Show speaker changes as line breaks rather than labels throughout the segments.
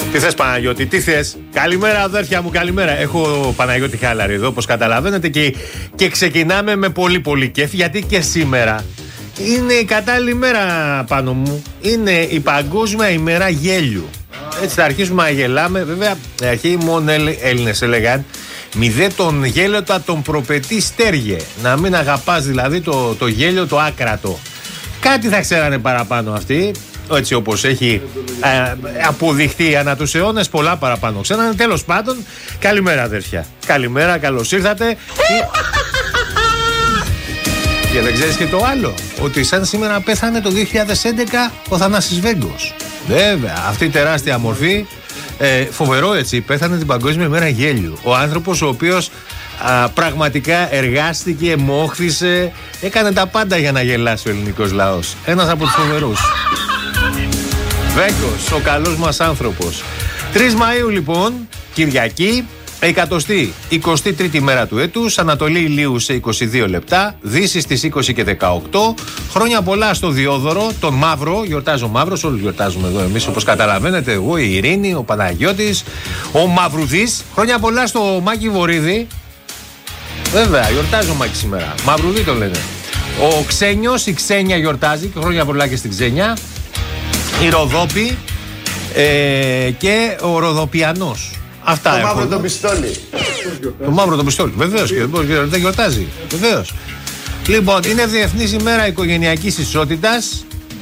Τι θες Παναγιώτη, τι θες? Καλημέρα αδέρφια μου, καλημέρα. Έχω Παναγιώτη Χάλαρη εδώ, όπως καταλαβαίνετε, και ξεκινάμε με πολύ πολύ κέφι, γιατί και σήμερα είναι η κατάλληλη μέρα πάνω μου. Είναι η Παγκόσμια ημέρα γέλιου. Έτσι θα αρχίσουμε να γελάμε. Βέβαια, αρχαίοι μόνο Έλληνες έλεγαν μη δε τον γέλιο τον προπετεί στέργε. Να μην αγαπάς δηλαδή το γέλιο το άκρατο. Κάτι θα ξέρανε παραπάνω αυτοί. Έτσι όπως έχει αποδειχθεί ανά τους αιώνες, πολλά παραπάνω ξέρανε. Τέλος πάντων, καλημέρα αδέρφια. Καλημέρα, καλώς ήρθατε. Και δεν ξέρεις και το άλλο, ότι σαν σήμερα πέθανε το 2011 ο Θανάσης Βέγκος. Βέβαια, αυτή η τεράστια μορφή, φοβερό έτσι, πέθανε την Παγκόσμια ημέρα γέλιου. Ο άνθρωπος ο οποίος πραγματικά εργάστηκε, μόχθησε, έκανε τα πάντα για να γελάσει ο ελληνικός λαός. Ένας από τους φοβερούς. Βέγκος, ο καλός μας άνθρωπος. 3 Μαΐου λοιπόν, Κυριακή, 123η μέρα του έτους, Ανατολή ηλίου σε 22 λεπτά, Δύση στις 20 και 18. Χρόνια πολλά στο Διόδωρο, τον Μαύρο, γιορτάζει ο Μαύρος, όλοι γιορτάζουμε εδώ εμείς όπως καταλαβαίνετε, εγώ, η Ειρήνη, ο Παναγιώτης, ο Μαυρουδής. Χρόνια πολλά στο Μάκη Βορίδη. Βέβαια, γιορτάζει ο Μάκη σήμερα. Μαυρουδή το λένε. Ο Ξένιος, η Ξένια γιορτάζει, και χρόνια πολλά και στην Ξένια. Η Ροδόπη και ο Ροδοπιανός. Αυτά
το μαύρο το πιστόλι.
Το μαύρο το πιστόλι. Βεβαίως και δεν γιορτάζει. Βεβαίως. Λοιπόν, είναι Διεθνής ημέρα οικογενειακής ισότητας.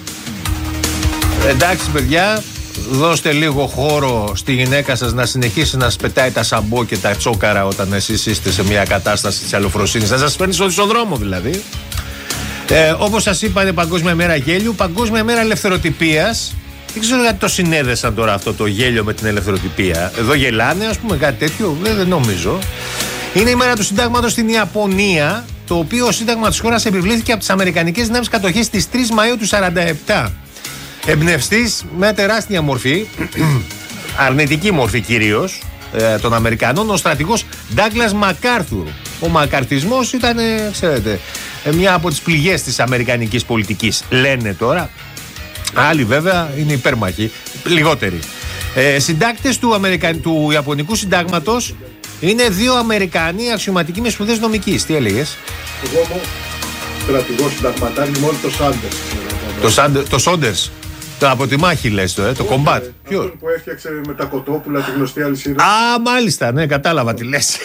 Εντάξει, παιδιά, δώστε λίγο χώρο στη γυναίκα σας να συνεχίσει να σας πετάει τα σαμπό και τα τσόκαρα όταν εσείς είστε σε μια κατάσταση της αλλοφροσύνης. Να σας παίρνει στον δρόμο δηλαδή. Όπως σας είπα, είναι Παγκόσμια ημέρα γέλιου, Παγκόσμια ημέρα ελευθεροτυπίας. Δεν ξέρω γιατί το συνέδεσαν τώρα αυτό το γέλιο με την ελευθεροτυπία. Εδώ γελάνε, ας πούμε, κάτι τέτοιο. Δεν νομίζω. Είναι η μέρα του Συντάγματος στην Ιαπωνία, το οποίο σύνταγμα της χώρας επιβλήθηκε από τις Αμερικανικές δυνάμεις κατοχής στις 3 Μαΐου του 1947. Εμπνευστής με τεράστια μορφή, αρνητική μορφή κυρίως, των Αμερικανών, ο στρατηγός Ντάγκλας Μακάρθουρ. Ο μακαρτισμός ήταν, ξέρετε, μια από τις πληγές της αμερικανικής πολιτικής. Λένε τώρα. Άλλοι βέβαια είναι υπέρμαχοι, λιγότεροι. Συντάκτες του Ιαπωνικού Συντάγματος είναι 2 Αμερικανοί αξιωματικοί με σπουδές νομικής. Τι έλεγες?
Εγώ είμαι στρατηγός συνταγματάρχη, μόνο το Σάντερς.
Το Σόντερς. Από τη μάχη λες το κομπάτ.
Ποιο? Που έφτιαξε με τα κοτόπουλα τη γνωστή αλυσίδα.
Α, μάλιστα, ναι, κατάλαβα τι λες.